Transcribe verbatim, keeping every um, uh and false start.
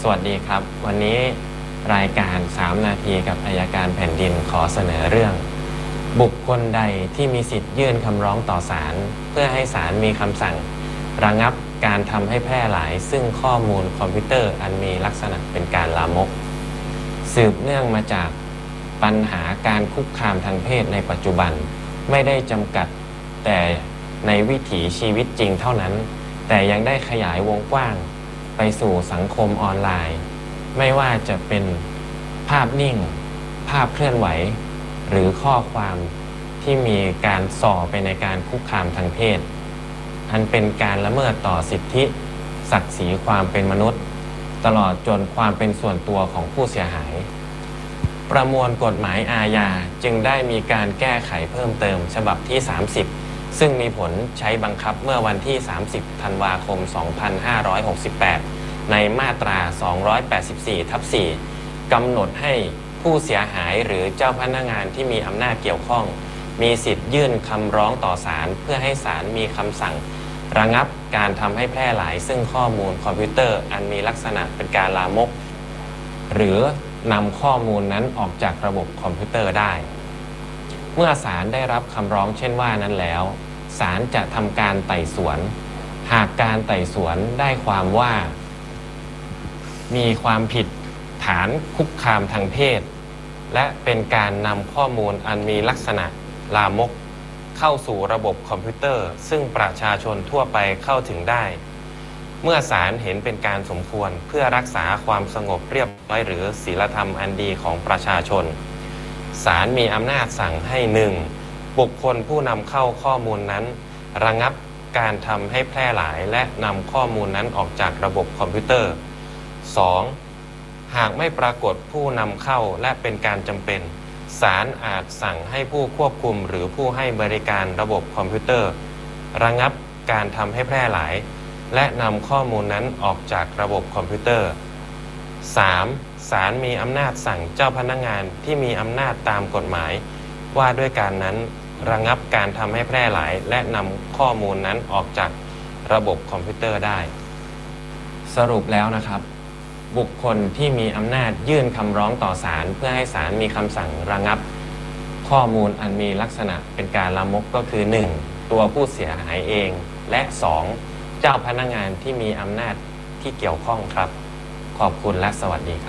สวัสดีครับวันนี้รายการสามนาทีกับอัยการแผ่นดินขอเสนอเรื่องบุคคลใดที่มีสิทธิ์ยื่นคำร้องต่อศาลเพื่อให้ศาลมีคำสั่งระงับการทำให้แพร่หลายซึ่งข้อมูลคอมพิวเตอร์อันมีลักษณะเป็นการลามกสืบเนื่องมาจากปัญหาการคุกคามทางเพศในปัจจุบันไม่ได้จำกัดแต่ในวิถีชีวิตจริงเท่านั้นแต่ยังได้ขยายวงกว้างไปสู่สังคมออนไลน์ไม่ว่าจะเป็นภาพนิ่งภาพเคลื่อนไหวหรือข้อความที่มีการส่อไปในการคุกคามทางเพศอันเป็นการละเมิดต่อสิทธิศักดิ์ศรีความเป็นมนุษย์ตลอดจนความเป็นส่วนตัวของผู้เสียหายประมวลกฎหมายอาญาจึงได้มีการแก้ไขเพิ่มเติมฉบับที่สามสิบซึ่งมีผลใช้บังคับเมื่อวันที่สามสิบธันวาคมสองพันห้าร้อยหกสิบแปดในมาตราสองร้อยแปดสิบสี่ทับสี่กำหนดให้ผู้เสียหายหรือเจ้าพนักงานที่มีอำนาจเกี่ยวข้องมีสิทธิ์ยื่นคำร้องต่อศาลเพื่อให้ศาลมีคำสั่งระงับการทำให้แพร่หลายซึ่งข้อมูลคอมพิวเตอร์อันมีลักษณะเป็นการลามกหรือนำข้อมูลนั้นออกจากระบบคอมพิวเตอร์ได้เมื่อศาลได้รับคำร้องเช่นว่านั้นแล้วศาลจะทำการไต่สวนหากการไต่สวนได้ความว่ามีความผิดฐานคุกคามทางเพศและเป็นการนำข้อมูลอันมีลักษณะลามกเข้าสู่ระบบคอมพิวเตอร์ซึ่งประชาชนทั่วไปเข้าถึงได้เมื่อศาลเห็นเป็นการสมควรเพื่อรักษาความสงบเรียบร้อยหรือศีลธรรมอันดีของประชาชนศาลมีอำนาจสั่งให้หนึ่งบุคคลผู้นำเข้าข้อมูลนั้นระงับการทำให้แพร่หลายและนำข้อมูลนั้นออกจากระบบคอมพิวเตอร์ สอง หากไม่ปรากฏผู้นำเข้าและเป็นการจำเป็นศาลอาจสั่งให้ผู้ควบคุมหรือผู้ให้บริการระบบคอมพิวเตอร์ระงับการทำให้แพร่หลายและนำข้อมูลนั้นออกจากระบบคอมพิวเตอร์ สาม ศาลมีอำนาจสั่งเจ้าพนักงานที่มีอำนาจตามกฎหมายว่าด้วยการนั้นระงับการทำให้แพร่หลายและนำข้อมูลนั้นออกจากระบบคอมพิวเตอร์ได้สรุปแล้วนะครับบุคคลที่มีอำนาจยื่นคำร้องต่อศาลเพื่อให้ศาลมีคำสั่งระงับข้อมูลอันมีลักษณะเป็นการลามกก็คือ หนึ่ง ตัวผู้เสียหายเองและ สอง เจ้าพนักงานที่มีอำนาจที่เกี่ยวข้องครับขอบคุณและสวัสดีครับ